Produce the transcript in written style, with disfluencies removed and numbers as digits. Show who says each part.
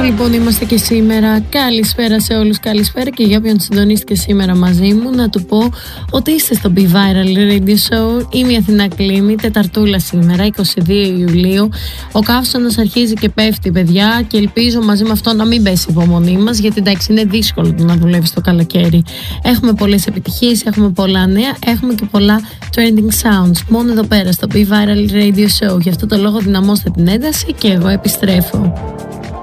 Speaker 1: λοιπόν είμαστε και σήμερα. Καλησπέρα σε όλους, καλησπέρα και για όποιον συντονίστηκε σήμερα μαζί μου. Να του πω ότι είστε στο Be Viral Radio Show. Είμαι η Αθηνά Κλήμη, Τεταρτούλα σήμερα, 22 Ιουλίου. Ο καύσωνας αρχίζει και πέφτει, παιδιά, και ελπίζω μαζί με αυτό να μην πέσει η υπομονή μας, γιατί εντάξει, είναι δύσκολο το να δουλεύει το καλοκαίρι. Έχουμε πολλές επιτυχίες, έχουμε πολλά νέα, έχουμε και πολλά trending sounds. Μόνο εδώ πέρα στο Be Viral Radio Show. Γι' αυτό το λόγο δυναμώστε την ένταση και εγώ επιστρέφω.